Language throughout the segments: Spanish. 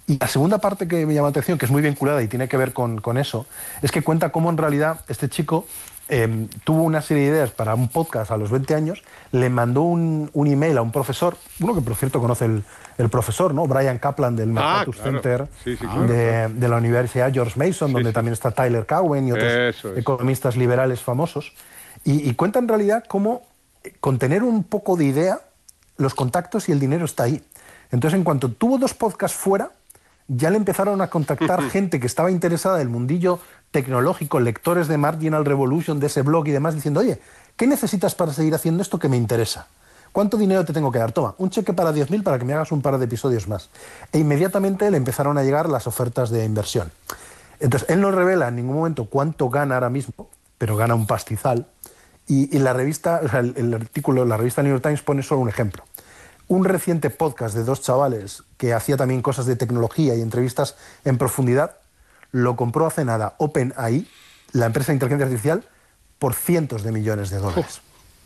Y la segunda parte que me llama la atención, que es muy vinculada y tiene que ver con eso, es que cuenta cómo en realidad este chico tuvo una serie de ideas para un podcast a los 20 años, le mandó un email a un profesor, uno que por cierto conoce el profesor, ¿no? Brian Kaplan del MacArthur Center de la Universidad George Mason, donde también está Tyler Cowen y otros economistas liberales famosos. Y cuenta en realidad cómo con tener un poco de idea, los contactos y el dinero está ahí. Entonces, en cuanto tuvo 2 podcasts fuera, ya le empezaron a contactar gente que estaba interesada del mundillo tecnológico, lectores de Marginal Revolution, de ese blog y demás, diciendo, oye, ¿qué necesitas para seguir haciendo esto que me interesa? ¿Cuánto dinero te tengo que dar? Toma, un cheque para 10.000 para que me hagas un par de episodios más. E inmediatamente le empezaron a llegar las ofertas de inversión. Entonces, él no revela en ningún momento cuánto gana ahora mismo, pero gana un pastizal. Y la revista, o sea, el artículo, la revista New York Times pone solo un ejemplo. Un reciente podcast de 2 chavales que hacía también cosas de tecnología y entrevistas en profundidad, lo compró hace nada OpenAI, la empresa de inteligencia artificial, por cientos de millones de dólares.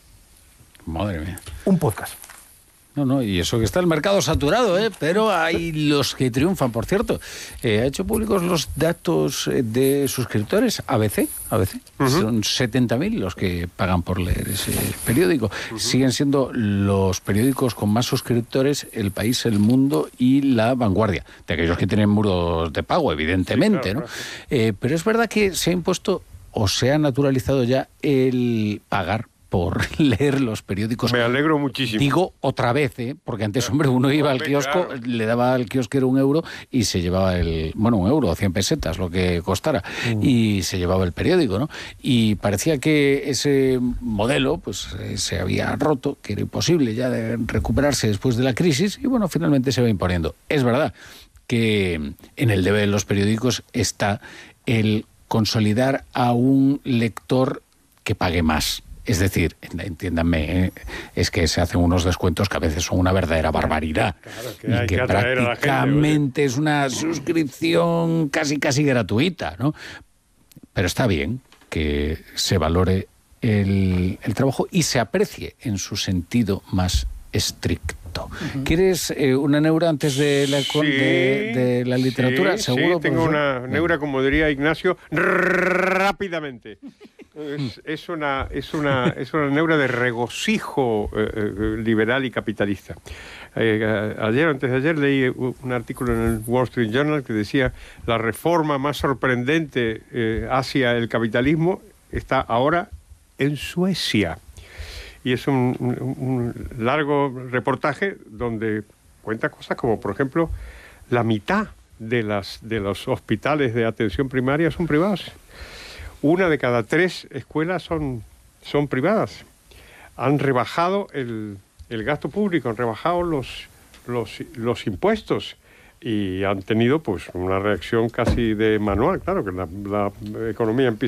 Madre mía. Un podcast. No, y eso que está el mercado saturado, pero hay los que triunfan. Por cierto, ha hecho públicos los datos de suscriptores ABC. Son 70.000 los que pagan por leer ese periódico. Siguen siendo los periódicos con más suscriptores El País, El Mundo y La Vanguardia, de aquellos que tienen muros de pago, evidentemente, ¿no? Pero es verdad que se ha impuesto o se ha naturalizado ya el pagar por leer los periódicos. Me alegro muchísimo. Digo otra vez, porque antes, hombre, uno iba al kiosco, le daba al kiosquero 1 euro y se llevaba 1 euro, 100 pesetas, lo que costara, y se llevaba el periódico, ¿no? Y parecía que ese modelo, pues, se había roto, que era imposible ya de recuperarse después de la crisis, y bueno, finalmente se va imponiendo. Es verdad que en el debe de los periódicos está el consolidar a un lector que pague más. Es decir, entiéndanme, es que se hacen unos descuentos que a veces son una verdadera barbaridad. Claro, que y que prácticamente es una suscripción casi gratuita, ¿no? Pero está bien que se valore el trabajo y se aprecie en su sentido más estricto. ¿Quieres una neura antes de la literatura? ¿Seguro? Sí, tengo una neura, como diría Ignacio, rápidamente. Es una neura de regocijo liberal y capitalista. Ayer o antes de ayer leí un artículo en el Wall Street Journal que decía la reforma más sorprendente hacia el capitalismo está ahora en Suecia. Y es un largo reportaje donde cuenta cosas como, por ejemplo, la mitad de los hospitales de atención primaria son privados. 1 de cada 3 escuelas son privadas. Han rebajado el gasto público, han rebajado los impuestos y han tenido pues una reacción casi de manual. Claro que la economía empieza